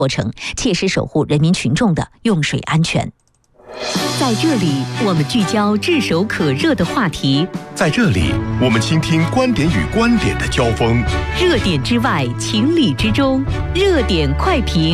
过程，切实守护人民群众的用水安全。 在这里，我们聚焦炙手可热的话题； 在这里，我们倾听观点与观点的交锋。 热点之外，情理之中，热点快评。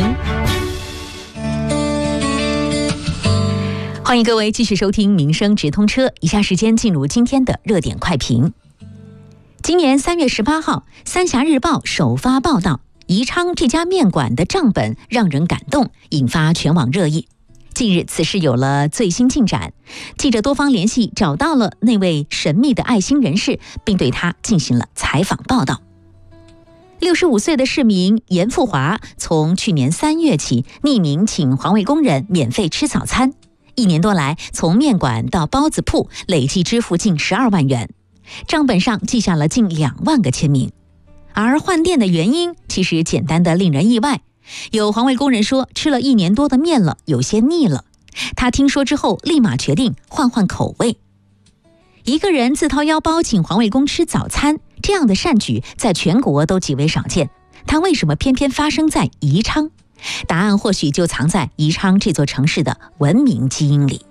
欢迎各位继续收听《民生直通车》，以下时间进入今天的热点快评。今年3月18号，《三峡日报》首发报道，宜昌这家面馆的账本让人感动，引发全网热议。近日，此事有了最新进展，记者多方联系找到了那位神秘的爱心人士，并对他进行了采访报道。65岁的市民严富华从去年3月起匿名请环卫工人免费吃早餐，1年多来，从面馆到包子铺累计支付近12万元，账本上记下了近2万个签名。而换店的原因其实简单的令人意外，有环卫工人说吃了1年多的面了，有些腻了。他听说之后立马决定换口味。一个人自掏腰包请环卫工吃早餐，这样的善举在全国都极为少见，它为什么偏偏发生在宜昌？答案或许就藏在宜昌这座城市的文明基因里。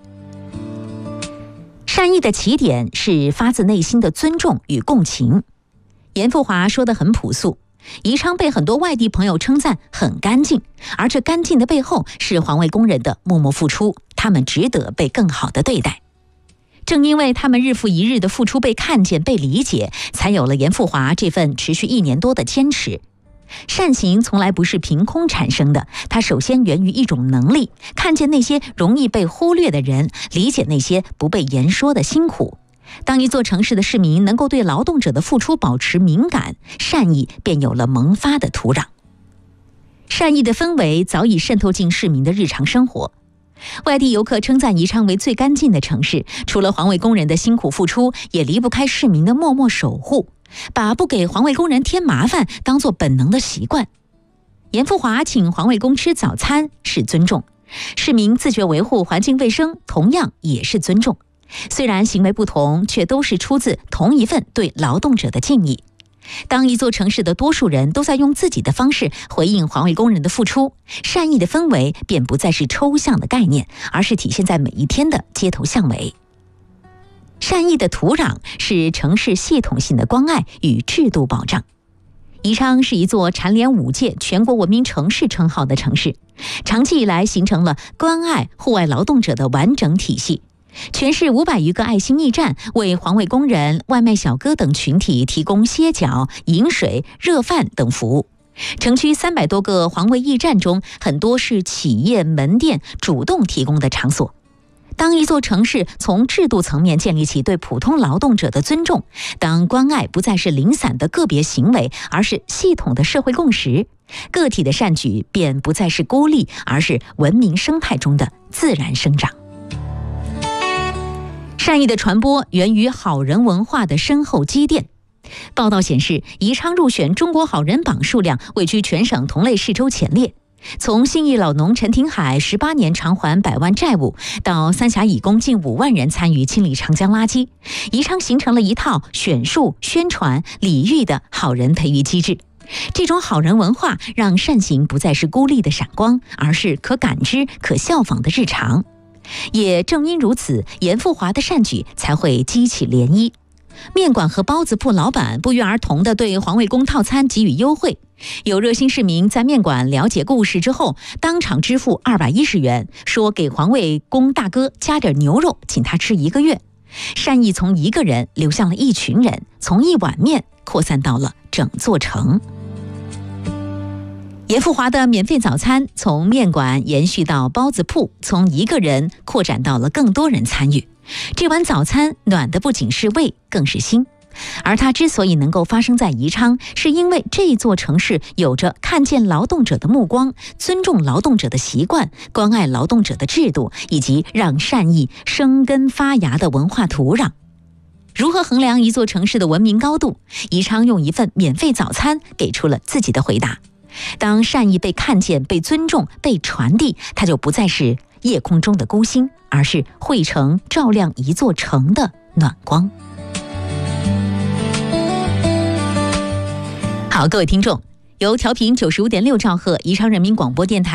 善意的起点是发自内心的尊重与共情。严富华说得很朴素，宜昌被很多外地朋友称赞很干净，而这干净的背后是环卫工人的默默付出，他们值得被更好的对待。正因为他们日复一日的付出被看见、被理解，才有了严富华这份持续1年多的坚持。善行从来不是凭空产生的，它首先源于一种能力，看见那些容易被忽略的人，理解那些不被言说的辛苦。当一座城市的市民能够对劳动者的付出保持敏感，善意便有了萌发的土壤。善意的氛围早已渗透进市民的日常生活。外地游客称赞宜昌为最干净的城市，除了环卫工人的辛苦付出，也离不开市民的默默守护，把不给环卫工人添麻烦当作本能的习惯。严富华请环卫工吃早餐是尊重，市民自觉维护环境卫生同样也是尊重。虽然行为不同，却都是出自同一份对劳动者的敬意。当一座城市的多数人都在用自己的方式回应环卫工人的付出，善意的氛围便不再是抽象的概念，而是体现在每一天的街头巷尾。善意的土壤是城市系统性的关爱与制度保障。宜昌是一座蝉联5届全国文明城市称号的城市，长期以来形成了关爱户外劳动者的完整体系。全市500余个爱心驿站为环卫工人、外卖小哥等群体提供歇脚、饮水、热饭等服务。城区300多个环卫驿站中，很多是企业门店主动提供的场所。当一座城市从制度层面建立起对普通劳动者的尊重，当关爱不再是零散的个别行为，而是系统的社会共识，个体的善举便不再是孤立，而是文明生态中的自然生长。善意的传播源于好人文化的深厚积淀。报道显示，宜昌入选中国好人榜数量位居全省同类市州前列。从信义老农陈廷海18年偿还100万债务，到三峡义工近5万人参与清理长江垃圾，宜昌形成了一套选树、宣传、礼遇的好人培育机制。这种好人文化让善行不再是孤立的闪光，而是可感知、可效仿的日常。也正因如此，严富华的善举才会激起涟漪。面馆和包子铺老板不约而同地对环卫工套餐给予优惠。有热心市民在面馆了解故事之后，当场支付210元，说给环卫工大哥加点牛肉，请他吃1个月。善意从一个人流向了一群人，从一碗面扩散到了整座城。严富华的免费早餐从面馆延续到包子铺，从一个人扩展到了更多人参与。这碗早餐暖的不仅是胃，更是心。而它之所以能够发生在宜昌，是因为这座城市有着看见劳动者的目光、尊重劳动者的习惯、关爱劳动者的制度，以及让善意生根发芽的文化土壤。如何衡量一座城市的文明高度？宜昌用一份免费早餐给出了自己的回答。当善意被看见、被尊重、被传递，它就不再是夜空中的孤星，而是汇成照亮一座城的暖光。好，各位听众， 由调频95.6兆赫宜昌人民广播电台